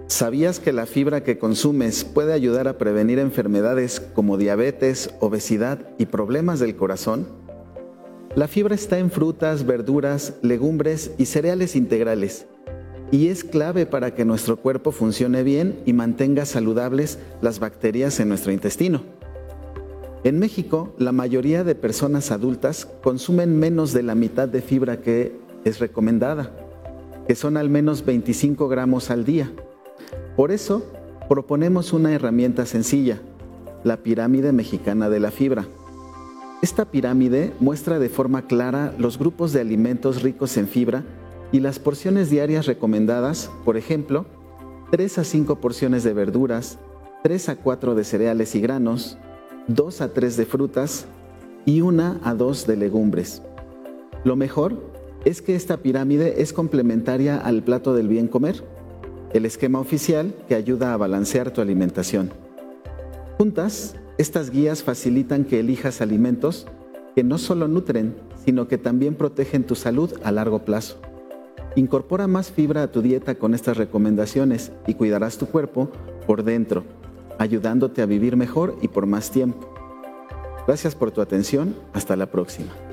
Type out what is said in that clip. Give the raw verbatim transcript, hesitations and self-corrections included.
¿Sabías que la fibra que consumes puede ayudar a prevenir enfermedades como diabetes, obesidad y problemas del corazón? La fibra está en frutas, verduras, legumbres y cereales integrales y es clave para que nuestro cuerpo funcione bien y mantenga saludables las bacterias en nuestro intestino. En México, la mayoría de personas adultas consumen menos de la mitad de fibra que es recomendada, que son al menos veinticinco gramos al día. Por eso, proponemos una herramienta sencilla, la pirámide mexicana de la fibra. Esta pirámide muestra de forma clara los grupos de alimentos ricos en fibra y las porciones diarias recomendadas, por ejemplo, tres a cinco porciones de verduras, tres a cuatro de cereales y granos, dos a tres de frutas y una a dos de legumbres. Lo mejor es que esta pirámide es complementaria al plato del bien comer, el esquema oficial que ayuda a balancear tu alimentación. Juntas, estas guías facilitan que elijas alimentos que no solo nutren, sino que también protegen tu salud a largo plazo. Incorpora más fibra a tu dieta con estas recomendaciones y cuidarás tu cuerpo por dentro, ayudándote a vivir mejor y por más tiempo. Gracias por tu atención. Hasta la próxima.